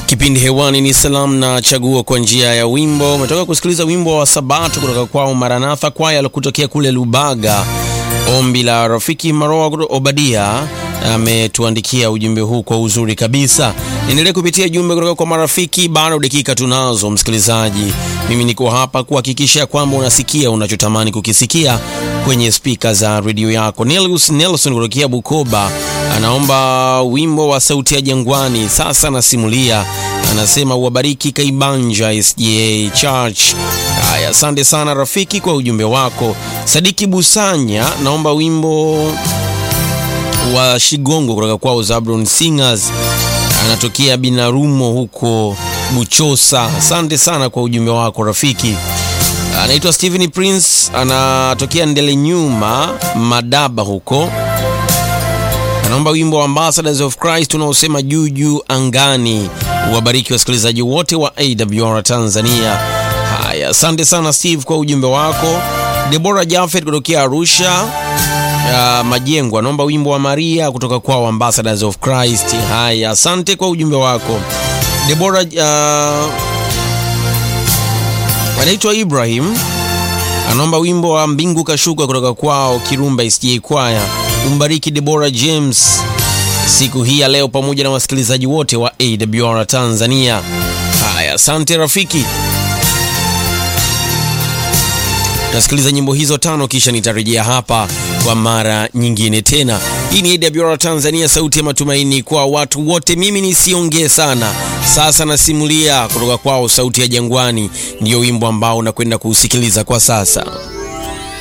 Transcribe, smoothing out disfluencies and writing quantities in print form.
Kipindi hewani ni salamu na chaguo kwa njia ya wimbo. Umetoka kusikiliza wimbo wa Sabato kutoka kwao Maranatha Kwaya kutokea kule Lubaga. Ombi la rafiki Maroa Obadia ametuandikia ujumbe huu kwa uzuri kabisa. Niendelee kupitia jumbe kutoka kwa marafiki, bado dakika tunazo msikilizaji. Mimi niko hapa kuhakikisha kwamba unasikia unachotamani kukisikia kwenye speaker za radio yako. Nelson kutokea Bukoba anaomba wimbo wa Sauti ya Jangwani, Sasa Nasimulia. Anasema uwabariki Kaibanja SDA Church. Haya, asante sana rafiki kwa ujumbe wako. Sadiki Busanya naomba wimbo wa Shigongo kutoka kwa Zabron Singers, anatokea Binarumo huko Buchosa. Asante sana kwa ujumbe wako rafiki. Anaitwa Steven Prince, anatokea Ndele Nyuma Madaba huko. Anaomba wimbo wa Ambassadors of Christ unaosema Juju Angani. Uwabariki wasikilizaji wote wa AWR Tanzania. Haya, asante sana Steve kwa ujumbe wako. Deborah Jafet kutokea Arusha Majengo anaomba wimbo wa Maria kutoka kwa Ambassadors of Christ. Haya, asante kwa ujumbe wako. Deborah anaitwa Ibrahim anaomba wimbo wa Mbingu Kashuka kutoka kwao Kirumba SDA Kwaya. Umbariki Deborah James siku hii ya leo pamoja na wasikilizaji wote wa AWR Tanzania. Haya, asante rafiki. Tasikiliza nyimbo hizo tano kisha nitarejea hapa kwa mara nyingine tena. Hii ni AWR Tanzania, sauti ya matumaini kwa watu wote. Mimi nisiongee sana. Sasa Nasimulia kutoka kwao Sauti ya Jangwani ndio wimbo ambao unakwenda kuusikiliza kwa sasa.